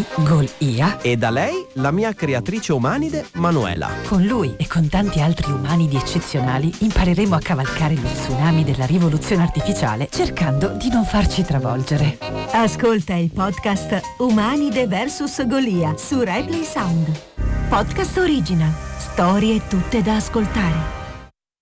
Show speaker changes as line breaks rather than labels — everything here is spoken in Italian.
umani, Golia.
E da lei, la mia creatrice umanide, Manuela.
Con lui e con tanti altri umanidi eccezionali impareremo a cavalcare lo tsunami della rivoluzione artificiale cercando di non farci travolgere.
Ascolta il podcast Umanide vs Golia su Rai Play Sound. Podcast original. Storie tutte da ascoltare.